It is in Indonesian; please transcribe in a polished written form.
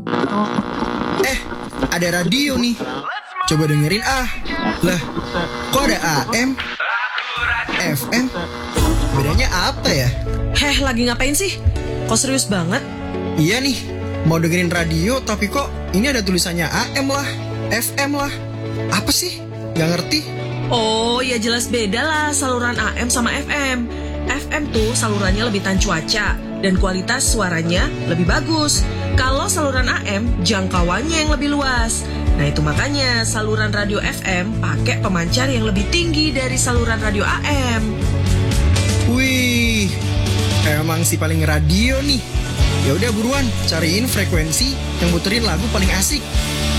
Ada radio nih. Coba dengerin ah. Lah, kok ada AM? FM? Bedanya apa ya? Heh, lagi ngapain sih? Kok serius banget? Iya nih, mau dengerin radio tapi kok ini ada tulisannya AM lah, FM lah. Apa sih? Gak ngerti. Oh, ya jelas beda lah saluran AM sama FM. FM tuh salurannya lebih tahan cuaca dan kualitas suaranya lebih bagus. Kalau saluran AM, jangkauannya yang lebih luas. Nah itu makanya saluran radio FM pakai pemancar yang lebih tinggi dari saluran radio AM. Wih, emang si paling radio nih. Ya udah buruan, cariin frekuensi yang muterin lagu paling asik.